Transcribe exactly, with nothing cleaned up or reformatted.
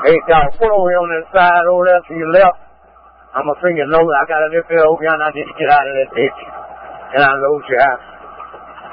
Hey, y'all, pull over here on that side over there to your left. I'm a finger low. I got a little bit over here and I need to get out of that ditch. And I load you out.